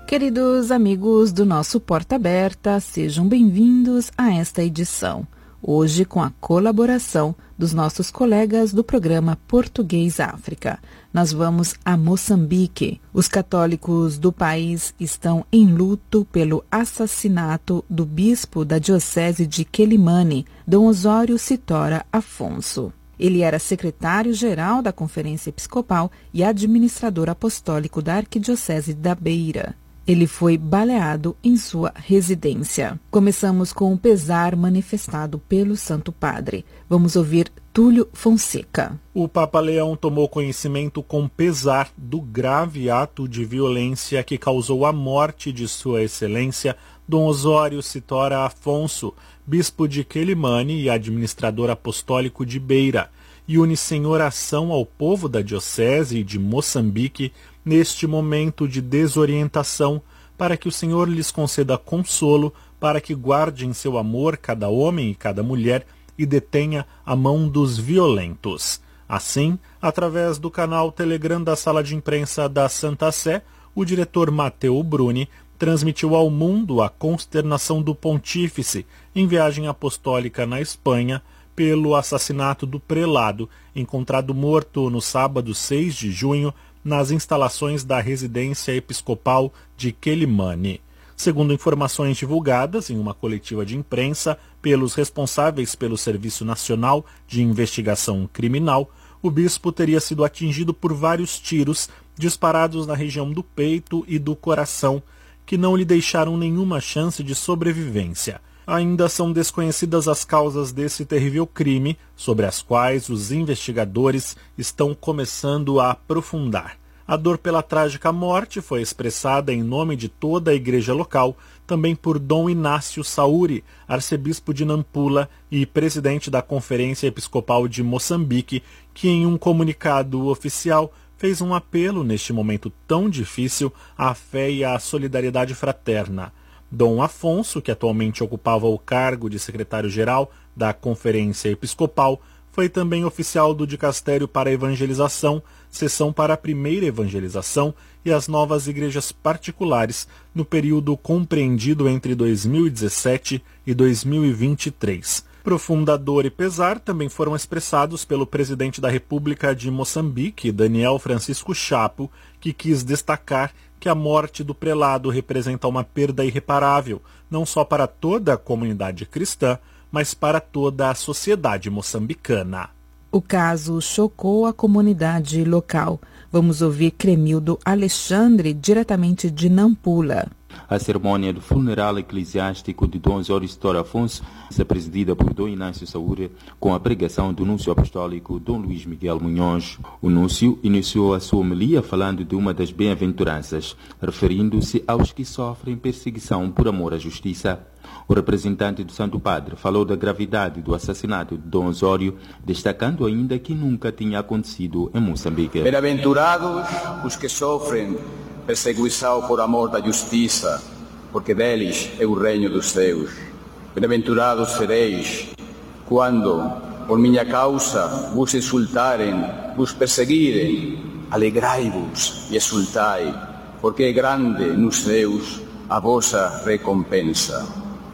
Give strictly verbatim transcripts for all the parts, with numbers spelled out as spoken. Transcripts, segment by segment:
Queridos amigos do nosso Porta Aberta, sejam bem-vindos a esta edição. Hoje com a colaboração dos nossos colegas do programa Português África. Nós vamos a Moçambique. Os católicos do país estão em luto pelo assassinato do bispo da diocese de Quelimane, Dom Osório Citora Afonso. Ele era secretário-geral da Conferência Episcopal e administrador apostólico da Arquidiocese da Beira. Ele foi baleado em sua residência. Começamos com o pesar manifestado pelo Santo Padre. Vamos ouvir Túlio Fonseca. O Papa Leão tomou conhecimento com pesar do grave ato de violência que causou a morte de Sua Excelência Dom Osório Citora Afonso, bispo de Quelimane e administrador apostólico de Beira, e une-se em oração ao povo da Diocese de Moçambique neste momento de desorientação, para que o Senhor lhes conceda consolo, para que guarde em seu amor cada homem e cada mulher e detenha a mão dos violentos. Assim, através do canal Telegram da Sala de Imprensa da Santa Sé, o diretor Matteo Bruni transmitiu ao mundo a consternação do pontífice em viagem apostólica na Espanha pelo assassinato do prelado, encontrado morto no sábado seis de junho nas instalações da residência episcopal de Quelimane. Segundo informações divulgadas em uma coletiva de imprensa pelos responsáveis pelo Serviço Nacional de Investigação Criminal, o bispo teria sido atingido por vários tiros disparados na região do peito e do coração, que não lhe deixaram nenhuma chance de sobrevivência. Ainda são desconhecidas as causas desse terrível crime, sobre as quais os investigadores estão começando a aprofundar. A dor pela trágica morte foi expressada em nome de toda a igreja local, também por Dom Inácio Sauri, arcebispo de Nampula e presidente da Conferência Episcopal de Moçambique, que em um comunicado oficial fez um apelo neste momento tão difícil à fé e à solidariedade fraterna. Dom Afonso, que atualmente ocupava o cargo de secretário-geral da Conferência Episcopal, foi também oficial do Dicastério para a Evangelização, sessão para a primeira evangelização e as novas igrejas particulares no período compreendido entre dois mil e dezessete e dois mil e vinte e três. Profunda dor e pesar também foram expressados pelo presidente da República de Moçambique, Daniel Francisco Chapo, que quis destacar que a morte do prelado representa uma perda irreparável, não só para toda a comunidade cristã, mas para toda a sociedade moçambicana. O caso chocou a comunidade local. Vamos ouvir Cremildo Alexandre, diretamente de Nampula. A cerimônia do funeral eclesiástico de Dom Osório Citora Afonso é presidida por Dom Inácio Saúde, com a pregação do núncio apostólico Dom Luís Miguel Munhoz. O núncio iniciou a sua homilia falando de uma das bem-aventuranças, referindo-se aos que sofrem perseguição por amor à justiça. O representante do Santo Padre falou da gravidade do assassinato de Dom Osório, destacando ainda que nunca tinha acontecido em Moçambique. Bem-aventurados os que sofrem perseguição por amor da justiça, porque deles é o reino dos céus. Bem-aventurados sereis quando, por minha causa, vos insultarem, vos perseguirem. Alegrai-vos e exultai, porque é grande nos céus a vossa recompensa.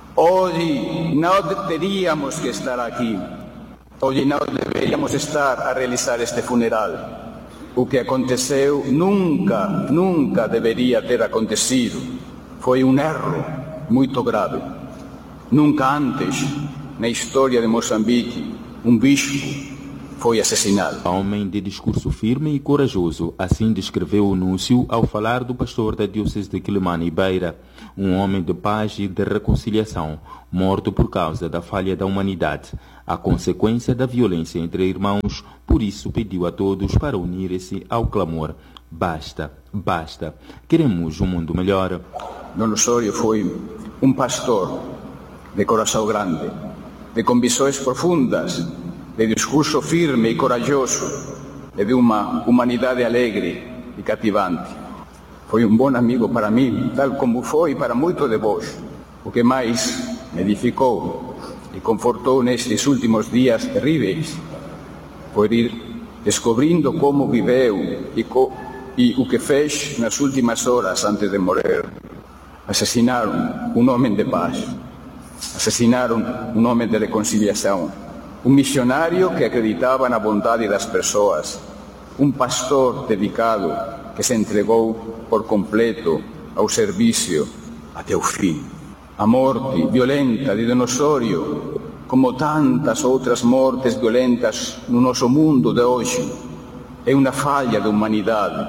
Hoje não teríamos que estar aqui. Hoje não deveríamos estar a realizar este funeral. O que aconteceu nunca, nunca deveria ter acontecido. Foi um erro muito grave. Nunca antes, na história de Moçambique, um bispo foi assassinado. Homem de discurso firme e corajoso, assim descreveu o núncio ao falar do pastor da diocese de Quelimane e Beira, um homem de paz e de reconciliação, morto por causa da falha da humanidade, a consequência da violência entre irmãos. Por isso pediu a todos para unirem-se ao clamor: basta, basta, queremos um mundo melhor. Dom Osório foi um pastor de coração grande, de convicções profundas, de discurso firme e corajoso, e de uma humanidade alegre e cativante. Foi um bom amigo para mim, tal como foi para muitos de vós. O que mais me edificou e confortou nestes últimos dias terríveis foi ir descobrindo como viveu e, co, e o que fez nas últimas horas antes de morrer. Assassinaram um homem de paz, assassinaram um homem de reconciliação, um missionário que acreditava na bondade das pessoas, um pastor dedicado que se entregou por completo ao serviço até o fim. A morte violenta de Don Osório, como tantas outras mortes violentas no nosso mundo de hoje, é uma falha da humanidade,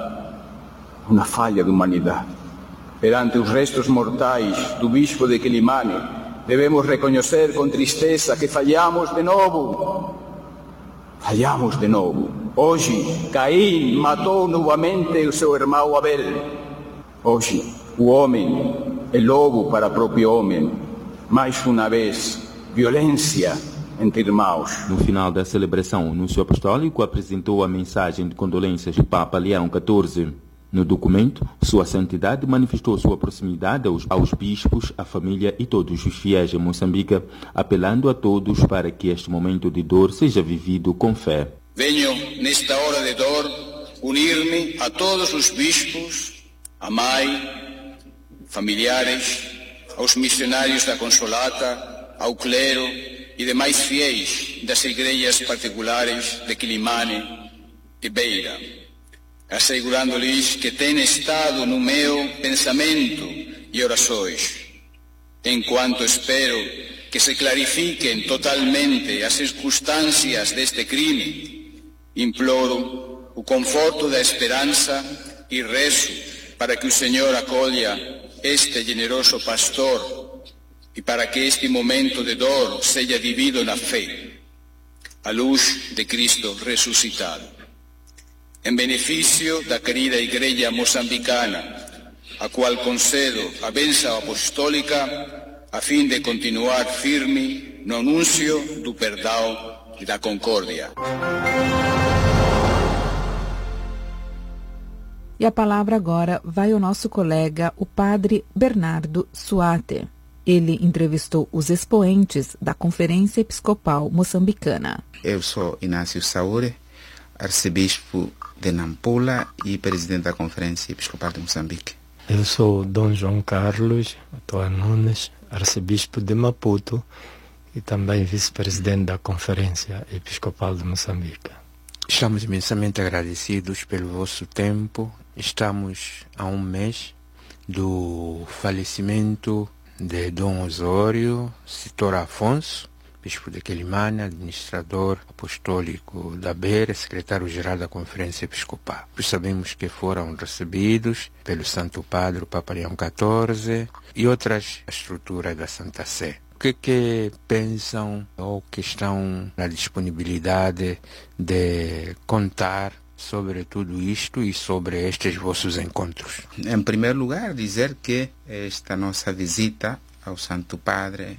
uma falha da humanidade. Perante os restos mortais do bispo de Quelimane, devemos reconhecer com tristeza que falhamos de novo. Falhamos de novo. Hoje, Caim matou novamente o seu irmão Abel. Hoje, o homem é lobo para o próprio homem. Mais uma vez, violência entre irmãos. No final da celebração, o Núncio Apostólico apresentou a mensagem de condolências do Papa Leão quatorze. No documento, Sua Santidade manifestou sua proximidade aos, aos bispos, à família e todos os fiéis em Moçambique, apelando a todos para que este momento de dor seja vivido com fé. Venho, nesta hora de dor, unir-me a todos os bispos, a mãe, familiares, aos missionários da Consolata, ao clero e demais fiéis das igrejas particulares de Quelimane e Beira, assegurando-lhes que tem estado no meu pensamento e orações, enquanto espero que se clarifiquem totalmente as circunstâncias deste crime, imploro o conforto da esperança e rezo para que o Senhor acolha este generoso pastor e para que este momento de dor seja vivido na fé, à luz de Cristo ressuscitado. Em benefício da querida Igreja moçambicana, a qual concedo a bênção apostólica, a fim de continuar firme no anúncio do perdão e da concórdia. E a palavra agora vai ao nosso colega, o padre Bernardo Suate. Ele entrevistou os expoentes da Conferência Episcopal Moçambicana. Eu sou Inácio Saúre, arcebispo de Nampula e presidente da Conferência Episcopal de Moçambique. Eu sou Dom João Carlos Otoa Nunes, arcebispo de Maputo e também vice-presidente da Conferência Episcopal de Moçambique. Estamos imensamente agradecidos pelo vosso tempo. Estamos a um mês do falecimento de Dom Osório Citor Afonso, bispo de Quelimane, administrador apostólico da Beira, secretário-geral da Conferência Episcopal. Nós sabemos que foram recebidos pelo Santo Padre, o Papa Leão quatorze, e outras estruturas da Santa Sé. O que, que pensam ou que estão na disponibilidade de contar sobre tudo isto e sobre estes vossos encontros? Em primeiro lugar, dizer que esta nossa visita ao Santo Padre,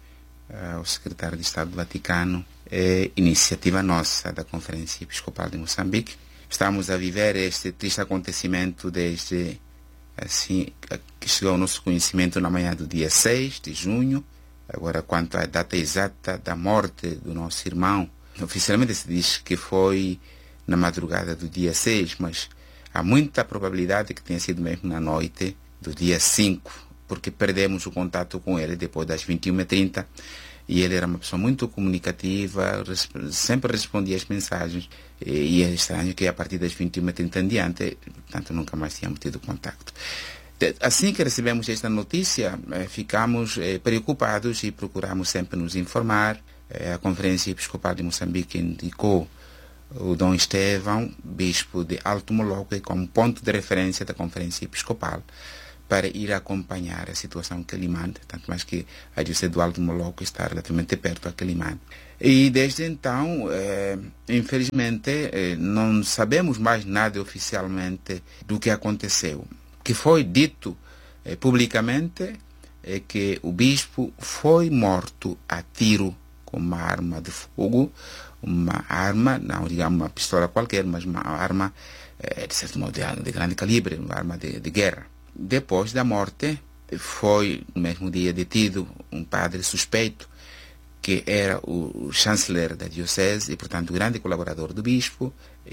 ao secretário de Estado do Vaticano, é iniciativa nossa da Conferência Episcopal de Moçambique. Estamos a viver este triste acontecimento desde assim que chegou ao nosso conhecimento na manhã do dia seis de junho. Agora, quanto à data exata da morte do nosso irmão, oficialmente se diz que foi na madrugada do dia seis, mas há muita probabilidade que tenha sido mesmo na noite do dia cinco, porque perdemos o contato com ele depois das vinte e uma e trinta, e ele era uma pessoa muito comunicativa, sempre respondia às mensagens, e é estranho que a partir das vinte e uma e trinta em diante, portanto, nunca mais tínhamos tido contato. Assim que recebemos esta notícia, ficamos preocupados e procuramos sempre nos informar. A Conferência Episcopal de Moçambique indicou o Dom Estevão, bispo de Alto Moloco, como ponto de referência da Conferência Episcopal para ir acompanhar a situação em Quelimane, tanto mais que a Diocese do Alto Moloco está relativamente perto a Quelimane. E desde então, eh, infelizmente, eh, não sabemos mais nada oficialmente do que aconteceu. O que foi dito eh, publicamente é que o bispo foi morto a tiro com uma arma de fogo, uma arma, não digamos uma pistola qualquer, mas uma arma eh, de certo modo de, de grande calibre, uma arma de, de guerra. Depois da morte, foi no mesmo dia detido um padre suspeito que era o chanceler da diocese e, portanto, grande colaborador do bispo.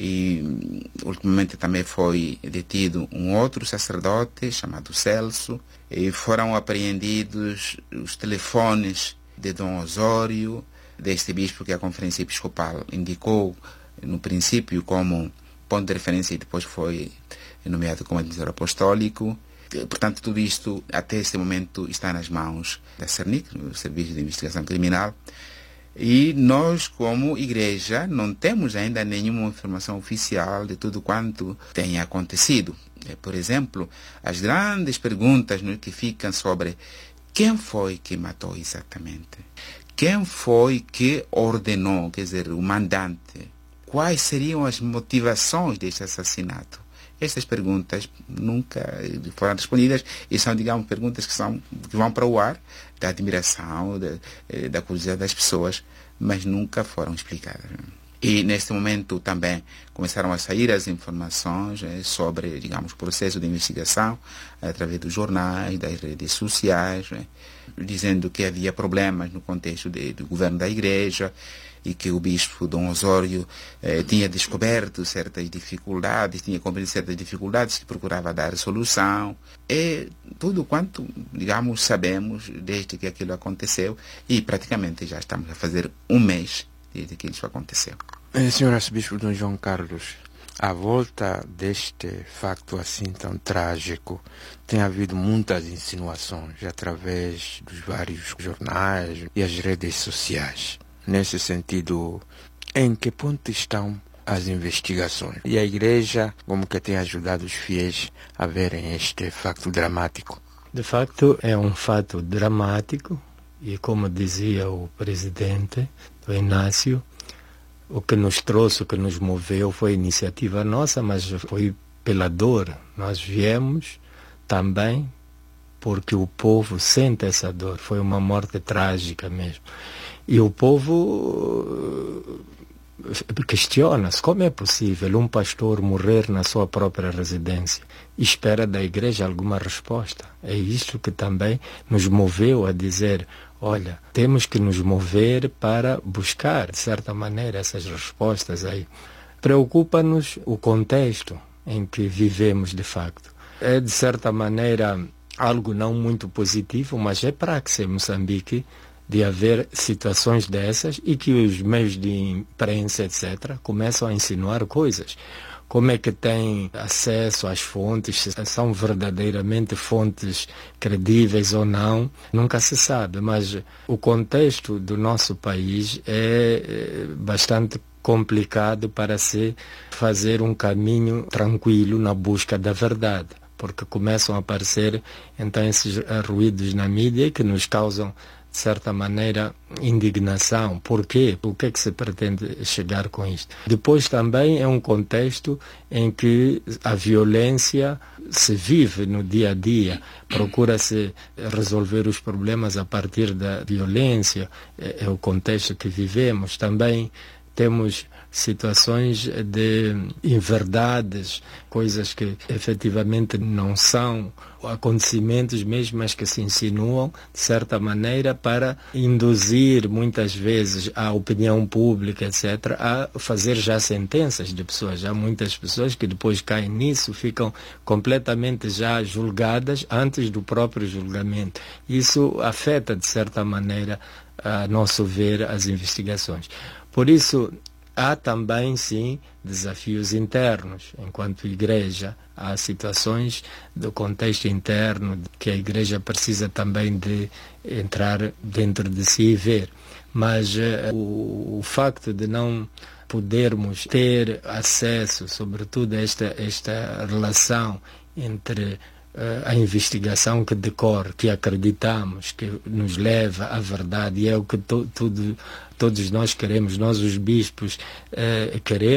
E ultimamente também foi detido um outro sacerdote chamado Celso, e foram apreendidos os telefones de Dom Osório, deste bispo que a Conferência Episcopal indicou no princípio como ponto de referência e depois foi nomeado como administrador apostólico. Portanto, tudo isto até este momento está nas mãos da CERNIC, o Serviço de Investigação Criminal. E nós, como igreja, não temos ainda nenhuma informação oficial de tudo quanto tenha acontecido. Por exemplo, as grandes perguntas, né, que ficam sobre quem foi que matou exatamente? Quem foi que ordenou, quer dizer, o mandante? Quais seriam as motivações deste assassinato? Estas perguntas nunca foram respondidas e são, digamos, perguntas que, são, que vão para o ar da admiração, da, da curiosidade das pessoas, mas nunca foram explicadas. E neste momento também começaram a sair as informações eh, sobre, digamos, o processo de investigação através dos jornais, das redes sociais, eh, dizendo que havia problemas no contexto de, do governo da igreja e que o bispo Dom Osório eh, tinha descoberto certas dificuldades, tinha compreendido certas dificuldades que procurava dar solução. É tudo quanto, digamos, sabemos desde que aquilo aconteceu e praticamente já estamos a fazer um mês desde que isso aconteceu. Senhor Arcebispo Dom João Carlos, à volta deste facto assim tão trágico, tem havido muitas insinuações através dos vários jornais e as redes sociais. Nesse sentido, em que ponto estão as investigações? E a Igreja, como que tem ajudado os fiéis a verem este facto dramático? De facto, é um fato dramático e, como dizia o presidente do Inácio, o que nos trouxe, o que nos moveu foi iniciativa nossa, mas foi pela dor. Nós viemos também porque o povo sente essa dor. Foi uma morte trágica mesmo. E o povo questiona-se como é possível um pastor morrer na sua própria residência e espera da igreja alguma resposta. É isto que também nos moveu a dizer, olha, temos que nos mover para buscar, de certa maneira, essas respostas aí. Preocupa-nos o contexto em que vivemos de facto. É, de certa maneira, algo não muito positivo, mas é praxe em Moçambique de haver situações dessas e que os meios de imprensa, etcétera, começam a insinuar coisas. Como é que tem acesso às fontes, se são verdadeiramente fontes credíveis ou não, nunca se sabe. Mas o contexto do nosso país é bastante complicado para se fazer um caminho tranquilo na busca da verdade, porque começam a aparecer então esses ruídos na mídia que nos causam, de certa maneira, indignação. Por quê? O que é que se pretende chegar com isto? Depois também é um contexto em que a violência se vive no dia a dia, procura-se resolver os problemas a partir da violência, é, é o contexto que vivemos. Também temos situações de inverdades, coisas que efetivamente não são acontecimentos mesmo, mas que se insinuam de certa maneira para induzir muitas vezes a opinião pública, etcétera, a fazer já sentenças de pessoas. Há muitas pessoas que depois caem nisso, ficam completamente já julgadas antes do próprio julgamento. Isso afeta de certa maneira, a nosso ver, as investigações. Por isso, há também, sim, desafios internos. Enquanto igreja, há situações do contexto interno que a igreja precisa também de entrar dentro de si e ver. Mas uh, o, o facto de não podermos ter acesso, sobretudo, a esta, esta relação entre a investigação que decorre, que acreditamos, que nos leva à verdade, e é o que to, tudo, todos nós queremos, nós os bispos eh, queremos,